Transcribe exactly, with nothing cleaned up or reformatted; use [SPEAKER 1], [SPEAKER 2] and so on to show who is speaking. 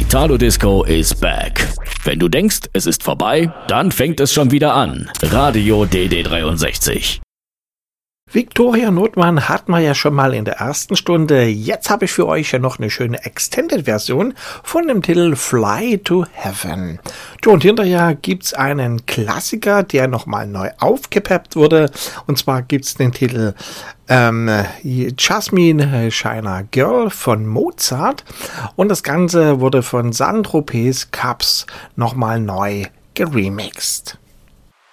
[SPEAKER 1] Italo Disco is back. Wenn du denkst, es ist vorbei, dann fängt es schon wieder an. Radio D D dreiundsechzig.
[SPEAKER 2] Victoria Notmann hatten wir ja schon mal in der ersten Stunde. Jetzt habe ich für euch ja noch eine schöne Extended-Version von dem Titel Fly to Heaven. Und hinterher gibt's einen Klassiker, der nochmal neu aufgepeppt wurde. Und zwar gibt's den Titel ähm, Jasmine Shiner Girl von Mozart. Und das Ganze wurde von Saint-Tropez Cubs nochmal neu geremixed.